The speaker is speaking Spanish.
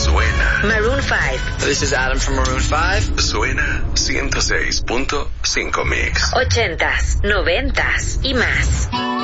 Suena. Maroon 5. This is Adam from Maroon 5. Suena 106.5 Mix. 80s, 90s y más.